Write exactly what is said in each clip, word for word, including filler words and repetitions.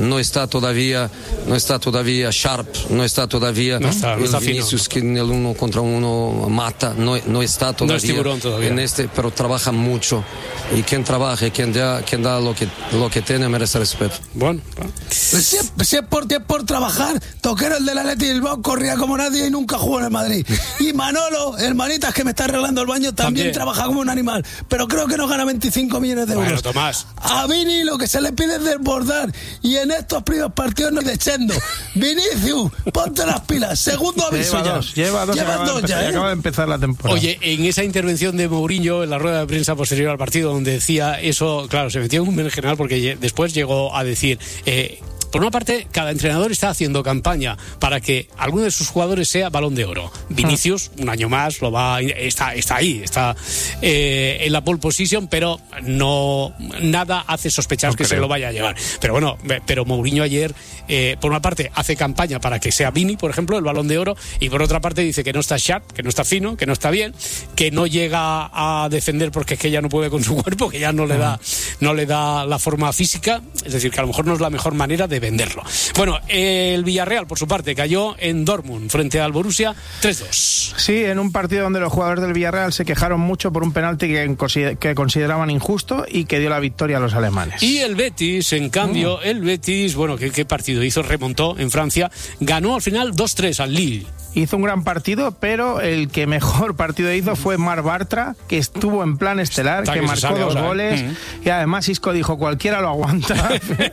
no está todavía, no está todavía sharp, no está todavía no está, no está el Vinicius fino, ¿no? que en el uno contra uno mata, no, no está todavía, no es tiburón todavía en este, pero trabaja mucho, y quien trabaja, quien da, quien da lo que, lo que tiene merece respeto. Bueno, bueno. Pues si, es, si es por ti, es por trabajar, Toquero, el del Atleti Bilbao, corría como nadie y nunca jugó en el Madrid. Y Manolo, hermanitas, que me está arreglando el baño, también, también trabaja como un animal, pero creo que no gana veinticinco millones de euros. Bueno, Tomás. A Vini lo que se le pide es desbordar, y en estos primeros partidos no deschendo. Vinicius, ponte las pilas, segundo aviso lleva ya. Dos, lleva dos, lleva acaba dos de ya, ¿eh? acaba de empezar la temporada. Oye, en esa intervención de Mourinho en la rueda de prensa posterior al partido, donde decía eso, claro, se metió en un berenjenal porque después llegó a decir... Eh, Por una parte, cada entrenador está haciendo campaña para que alguno de sus jugadores sea Balón de Oro. Vinicius, un año más, lo va, está, está ahí, está eh, en la pole position, pero no nada hace sospechar no que creo. se lo vaya a llevar. Pero bueno, pero Mourinho ayer, eh, por una parte, hace campaña para que sea Vini, por ejemplo, el Balón de Oro, y por otra parte dice que no está sharp, que no está fino, que no está bien, que no llega a defender porque es que ya no puede con su cuerpo, que ya no le da, no le da la forma física, es decir, que a lo mejor no es la mejor manera de venderlo. Bueno, el Villarreal, por su parte, cayó en Dortmund frente al Borussia tres dos. Sí, en un partido donde los jugadores del Villarreal se quejaron mucho por un penalti que, que consideraban injusto y que dio la victoria a los alemanes. Y el Betis, en cambio, mm. el Betis, bueno, ¿qué, qué partido hizo? Remontó en Francia, ganó al final dos tres al Lille. Hizo un gran partido, pero el que mejor partido hizo fue Marc Bartra, que estuvo en plan estelar, Está que, que marcó dos ahora, goles, ¿eh? Y además Isco dijo, cualquiera lo aguanta.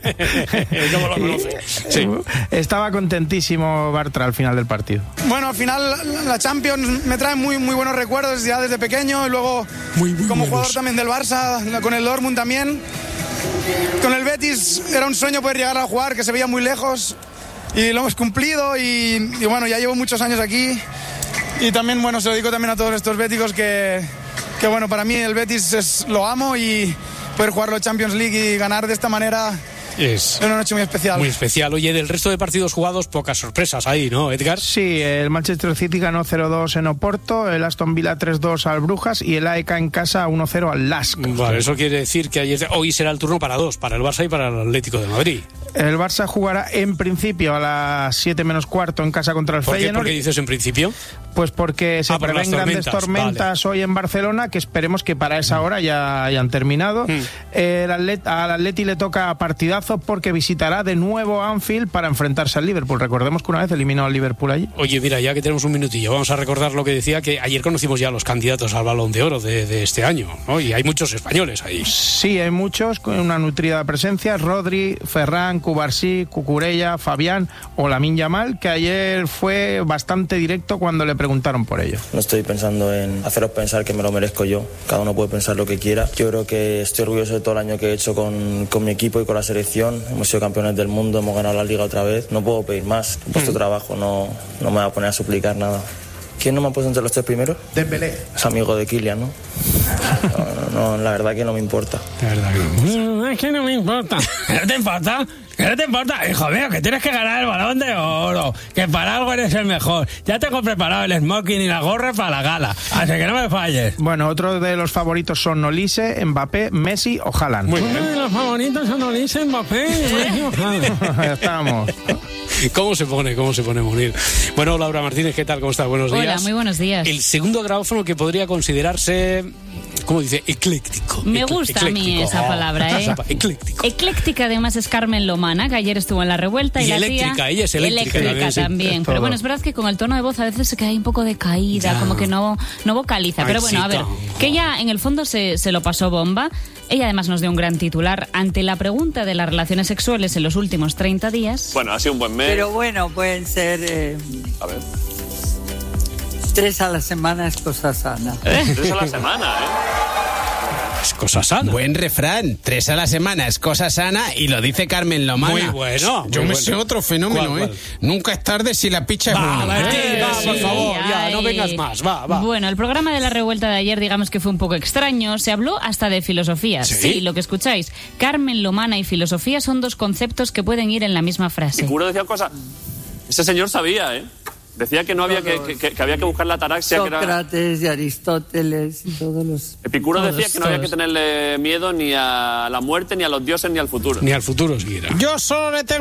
¿Cómo lo conoce? Sí. Estaba contentísimo Bartra al final del partido. Bueno, al final la Champions me trae muy, muy buenos recuerdos ya desde pequeño, y luego muy, muy como buenos. jugador también del Barça, con el Dortmund también. Con el Betis era un sueño poder llegar a jugar, que se veía muy lejos. Y lo hemos cumplido y, y bueno, ya llevo muchos años aquí y también, bueno, se lo digo también a todos estos béticos que, que bueno, para mí el Betis es, lo amo, y poder jugar la Champions League y ganar de esta manera es una noche muy especial. Muy especial. Oye, del resto de partidos jugados, pocas sorpresas ahí, ¿no, Edgar? Sí, el Manchester City ganó cero dos en Oporto, el Aston Villa tres dos al Brujas y el A E K en casa uno cero al Lask. Vale, eso quiere decir que ayer, hoy será el turno para dos, para el Barça y para el Atlético de Madrid. El Barça jugará en principio a las siete menos cuarto en casa contra el ¿Por Feyenoord. Qué, ¿Por qué dices en principio? Pues porque se ah, prevén grandes tormentas, tormentas vale. hoy en Barcelona, que esperemos que para esa hora ya hayan terminado. Mm. El Atlet, al Atleti le toca partidazo porque visitará de nuevo Anfield para enfrentarse al Liverpool. Recordemos que una vez eliminó al Liverpool allí. Oye, mira, ya que tenemos un minutillo, vamos a recordar lo que decía, que ayer conocimos ya a los candidatos al Balón de Oro de, de este año, ¿no? Y hay muchos españoles ahí. Sí, hay muchos, con una nutrida presencia: Rodri, Ferran, Cubarsí, Cucurella, Fabián o Lamine Yamal, que ayer fue bastante directo cuando le preguntaron por ello. No estoy pensando en haceros pensar que me lo merezco yo, cada uno puede pensar lo que quiera. Yo creo que estoy orgulloso de todo el año que he hecho con, con mi equipo y con la selección. Hemos sido campeones del mundo, hemos ganado la liga otra vez, no puedo pedir más. He puesto mm. trabajo, no, no me voy a poner a suplicar nada. ¿Quién no me ha puesto entre los tres primeros? Dembélé. Es amigo de Kylian, ¿no? No, no, no, la verdad que no me importa. La verdad que no. No, es que no me importa. ¿Qué no te importa? ¿Qué no te importa? Hijo mío, que tienes que ganar el Balón de Oro, que para algo eres el mejor. Ya tengo preparado el smoking y la gorra para la gala, así que no me falles. Bueno, otros de los favoritos son Olise, Mbappé, Messi o Haaland. Muy bien. Uno de los favoritos son Olise, Mbappé y Messi o Haaland. Ya estamos. ¿Cómo se pone? ¿Cómo se pone Munir? Bueno, Laura Martínez, ¿qué tal? ¿Cómo estás? Buenos días. Hola, muy buenos días. El segundo grabófono que podría considerarse, ¿cómo dice? Ecléctico. Me gusta ecléctico. A mí esa palabra, ¿eh? Ecléctico. Ecléctica, además, es Carmen Lomana, que ayer estuvo en la revuelta. Y, y la eléctrica, tía, ella es eléctrica. Eléctrica también. también. Sí. Pero bueno, es verdad que con el tono de voz a veces se queda ahí un poco decaída, ya. como que no, no vocaliza. Ay, pero bueno, sí, a ver, no. que ella en el fondo se, se lo pasó bomba. Ella además nos dio un gran titular ante la pregunta de las relaciones sexuales en los últimos treinta días. Bueno, ha sido un buen mes. Pero bueno, pueden ser... Eh, a ver. Tres a la semana es cosa sana. ¿Eh? Tres a la semana, ¿eh? Es cosa sana. Buen refrán. Tres a la semana es cosa sana y lo dice Carmen Lomana. Muy bueno. Yo muy me bueno. sé otro fenómeno, ¿Cuál, ¿eh? cuál? Nunca es tarde si la picha es va, buena. Va, ¿eh? va, sí, por favor, sí, ya, ay. no vengas más, va, va. Bueno, el programa de la revuelta de ayer, digamos que fue un poco extraño. Se habló hasta de filosofía. ¿Sí? Sí, lo que escucháis. Carmen Lomana y filosofía son dos conceptos que pueden ir en la misma frase. Epicuro decía cosas... Ese señor sabía, ¿eh? Decía que no había que, que, que había que buscar la ataraxia. Sócrates que era... y Aristóteles y todos los... Epicuro todos, decía que no todos. había que tenerle miedo ni a la muerte, ni a los dioses, ni al futuro. Ni al futuro siquiera. Yo solo le tengo